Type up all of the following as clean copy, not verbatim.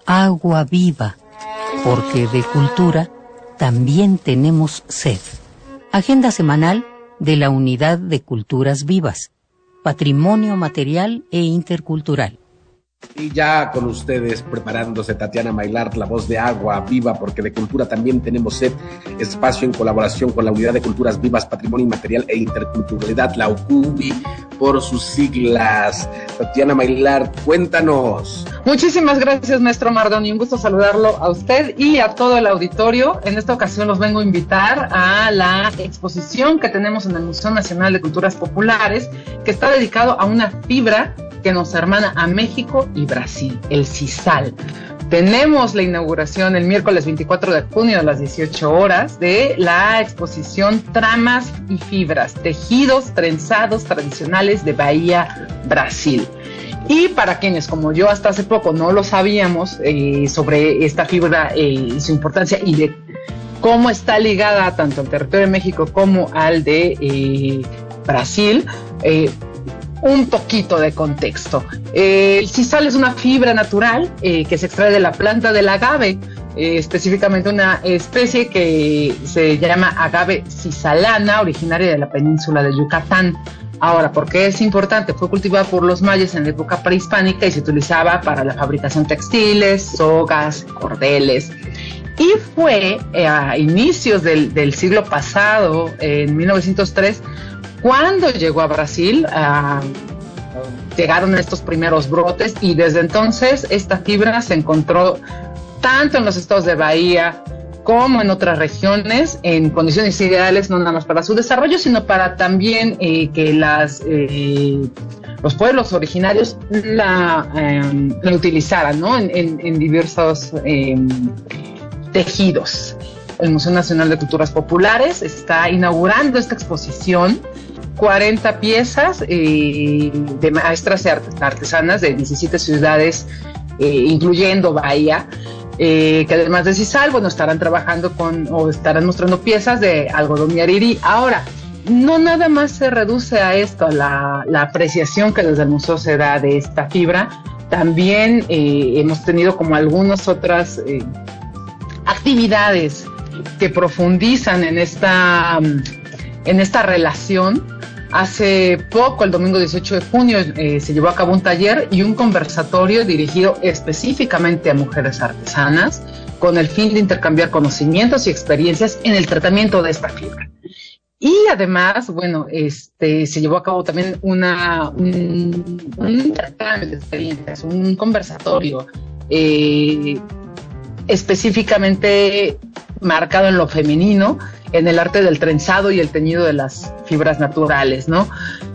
agua viva, porque de cultura también tenemos sed. Agenda semanal de la Unidad de Culturas Vivas, Patrimonio Material e Intercultural. Y ya con ustedes preparándose Tatiana Maillard, la voz de Agua Viva, porque de cultura también tenemos sed, espacio en colaboración con la Unidad de Culturas Vivas, Patrimonio Inmaterial e Interculturalidad, la UCUVI, por sus siglas. Tatiana Maillard, cuéntanos. Muchísimas gracias, maestro Mardoni, un gusto saludarlo a usted y a todo el auditorio. En esta ocasión los vengo a invitar a la exposición que tenemos en el Museo Nacional de Culturas Populares, que está dedicado a una fibra que nos hermana a México y Brasil, el sisal. Tenemos la inauguración el miércoles 24 de junio a las 18 horas de la exposición Tramas y Fibras, tejidos trenzados tradicionales de Bahía, Brasil. Y para quienes como yo hasta hace poco no lo sabíamos sobre esta fibra y su importancia y de cómo está ligada tanto al territorio de México como al de Brasil, un poquito de contexto. El sisal es una fibra natural que se extrae de la planta del agave, específicamente una especie que se llama agave sisalana, originaria de la península de Yucatán. Ahora, ¿por qué es importante? Fue cultivada por los mayas en la época prehispánica y se utilizaba para la fabricación de textiles, sogas, cordeles. Y fue a inicios del siglo pasado, en 1903, cuando llegó a Brasil, llegaron estos primeros brotes y desde entonces esta fibra se encontró tanto en los estados de Bahía como en otras regiones en condiciones ideales, no nada más para su desarrollo, sino para también que los pueblos originarios la utilizaran, ¿no? en diversos tejidos. El Museo Nacional de Culturas Populares está inaugurando esta exposición, 40 piezas de maestras artesanas de 17 ciudades, incluyendo Bahía, que además de sisal, bueno, estarán trabajando estarán mostrando piezas de algodón y ariri. Ahora, no nada más se reduce a esto, la apreciación que desde el museo se da de esta fibra, también hemos tenido como algunas otras actividades que profundizan en esta relación. Hace poco, el domingo 18 de junio, se llevó a cabo un taller y un conversatorio dirigido específicamente a mujeres artesanas con el fin de intercambiar conocimientos y experiencias en el tratamiento de esta fibra. Y además, bueno, se llevó a cabo también un intercambio de experiencias, un conversatorio específicamente marcado en lo femenino, en el arte del trenzado y el teñido de las fibras naturales, ¿no?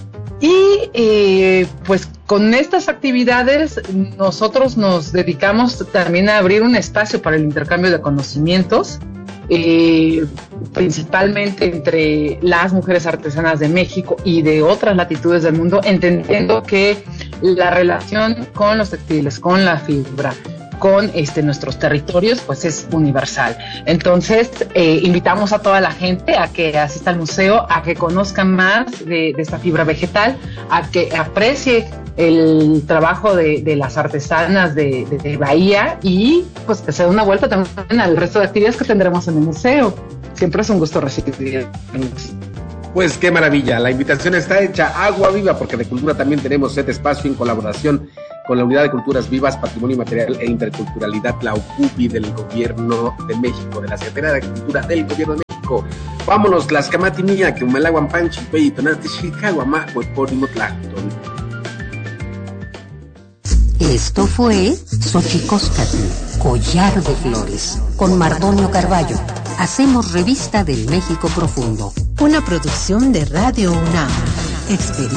Y pues con estas actividades nosotros nos dedicamos también a abrir un espacio para el intercambio de conocimientos, principalmente entre las mujeres artesanas de México y de otras latitudes del mundo, entendiendo que la relación con los textiles, con la fibra, con nuestros territorios, pues es universal. Entonces, invitamos a toda la gente a que asista al museo, a que conozcan más de esta fibra vegetal, a que aprecie el trabajo de las artesanas de Bahía y pues que se dé una vuelta también al resto de actividades que tendremos en el museo. Siempre es un gusto recibirlos. Pues qué maravilla, la invitación está hecha. Agua Viva, porque de cultura también tenemos este espacio en colaboración con la Unidad de Culturas Vivas, Patrimonio Inmaterial e Interculturalidad, la UCUVI del Gobierno de México, de la Secretaría de Cultura del Gobierno de México. Vámonos, Tlaxcamati mía, que Umelaguan Panchi, Peyitonati, Chicaguamá, Hueporimo Tlacton. Esto fue Xochicóscatl, Collar de Flores, con Mardonio Carballo. Hacemos revista del México Profundo. Una producción de Radio UNAM.